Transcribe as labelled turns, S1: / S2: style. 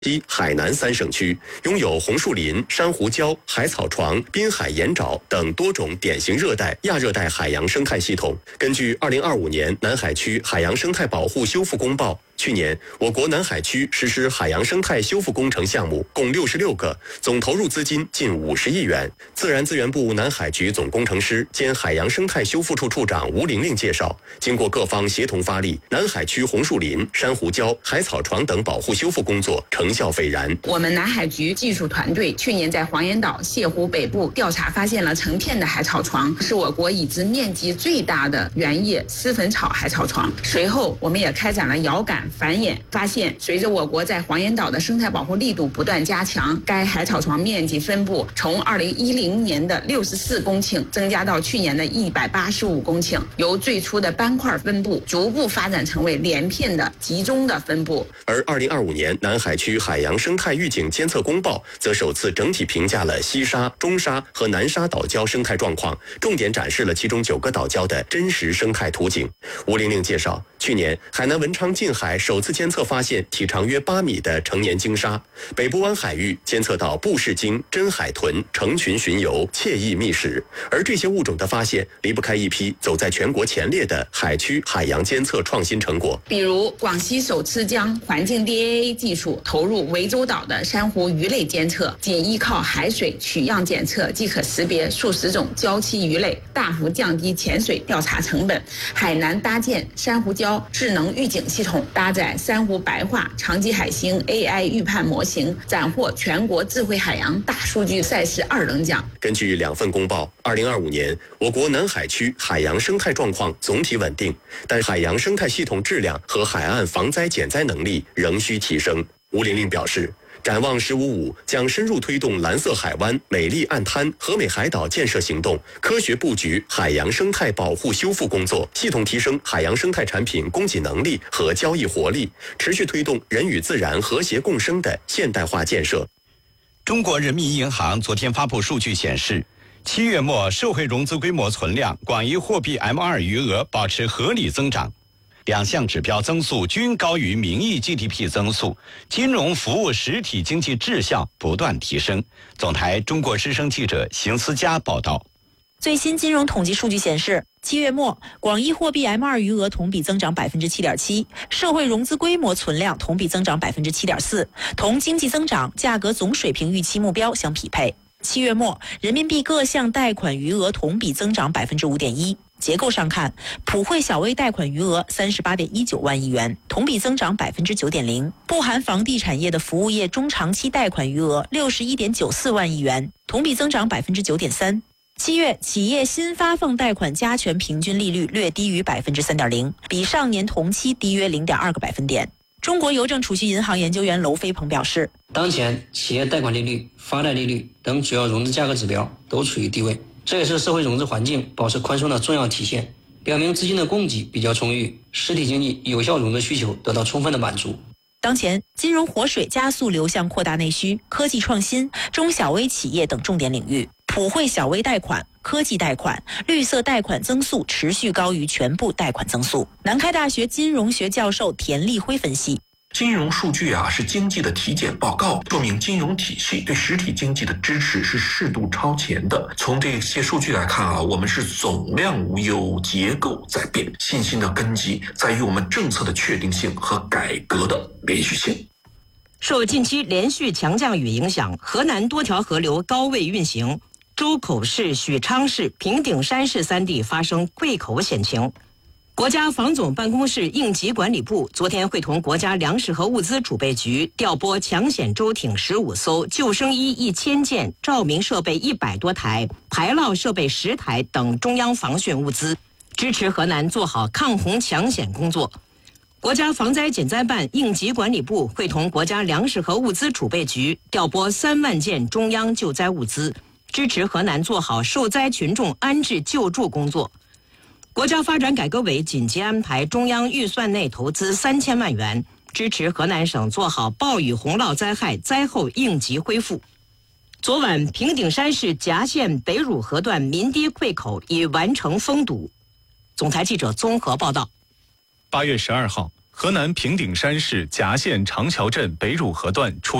S1: 一、海南3省区拥有红树林、珊瑚礁、海草床、滨海盐沼等多种典型热带、亚热带海洋生态系统。根据2025年南海区海洋生态保护修复公报，去年我国南海区实施海洋生态修复工程项目共66个，总投入资金近50亿元。自然资源部南海局总工程师兼海洋生态修复处处长吴玲玲介绍，经过各方协同发力，南海区红树林、珊瑚礁、海草床等保护修复工作成效斐然。
S2: 我们南海局技术团队去年在黄岩岛、泻湖北部调查，发现了成片的海草床，是我国已知面积最大的原叶丝粉草海草床。随后，我们也开展了遥感繁衍，发现随着我国在黄岩岛的生态保护力度不断加强，该海草床面积分布从2010年的64公顷增加到去年的185公顷，由最初的斑块分布逐步发展成为连片的集中的分布。
S1: 而2025年南海区海洋生态预警监测公报则首次整体评价了西沙、中沙和南沙岛礁生态状况，重点展示了其中9个岛礁的真实生态图景。吴玲玲介绍，去年海南文昌近海首次监测发现体长约8米的成年鲸鲨，北部湾海域监测到布氏鲸、真海豚成群巡游，惬意觅食。而这些物种的发现离不开一批走在全国前列的海区海洋监测创新成果，
S2: 比如广西首次将环境 DNA 技术投入涠洲岛的珊瑚鱼类监测，仅依靠海水取样检测即可识别数十种礁栖鱼类，大幅降低潜水调查成本。海南搭建珊瑚礁智能预警系统，搭载珊瑚白化、长棘海星 AI 预判模型，斩获全国智慧海洋大数据赛事2等奖。
S1: 根据2份公报，2025年我国南海区海洋生态状况总体稳定，但海洋生态系统质量和海岸防灾减灾能力仍需提升。吴玲玲表示，展望“15+5”将深入推动蓝色海湾、美丽岸滩、和美海岛建设行动，科学布局海洋生态保护修复工作，系统提升海洋生态产品供给能力和交易活力，持续推动人与自然和谐共生的现代化建设。
S3: 中国人民银行昨天发布数据显示，7月末社会融资规模存量、广义货币 M2 余额保持合理增长，2项指标增速均高于名义 GDP 增速，金融服务实体经济质效不断提升。总台中国之声记者邢思佳报道。
S4: 最新金融统计数据显示，7月末广义货币 M2 余额同比增长 7.7%， 社会融资规模存量同比增长 7.4%， 同经济增长、价格总水平预期目标相匹配。7月末人民币各项贷款余额同比增长 5.1%。结构上看，普惠小微贷款余额 38.19万亿元，同比增长 9.0%， 不含房地产业的服务业中长期贷款余额 61.94万亿元，同比增长 9.3%。7月企业新发放贷款加权平均利率略低于 3.0%， 比上年同期低约 0.2个百分点。中国邮政储蓄银行研究员娄飞鹏表示，
S5: 当前企业贷款利率、发贷利率等主要融资价格指标都处于低位，这也是社会融资环境保持宽松的重要体现，表明资金的供给比较充裕，实体经济有效融资需求得到充分的满足。
S4: 当前金融活水加速流向扩大内需、科技创新、中小微企业等重点领域，普惠小微贷款、科技贷款、绿色贷款增速持续高于全部贷款增速。南开大学金融学教授田立辉分析，
S6: 金融数据是经济的体检报告，说明金融体系对实体经济的支持是适度超前的。从这些数据来看我们是总量无忧，结构在变，信心的根基在于我们政策的确定性和改革的连续性。
S7: 受近期连续强降雨影响，河南多条河流高位运行，周口市、许昌市、平顶山市3地发生溃口险情。国家防总办公室应急管理部昨天会同国家粮食和物资储备局调拨抢险舟艇15艘、救生衣1000件、照明设备100多台、排涝设备10台等中央防汛物资，支持河南做好抗洪抢险工作。国家防灾减灾办应急管理部会同国家粮食和物资储备局调拨3万件中央救灾物资，支持河南做好受灾群众安置救助工作。国家发展改革委紧急安排中央预算内投资3000万元，支持河南省做好暴雨洪涝灾害灾后应急恢复。昨晚，平顶山市夹县北汝河段民堤溃口已完成封堵。总台记者综合报道。
S8: 8月12号， 河南平顶山市夹县长桥镇北汝河段出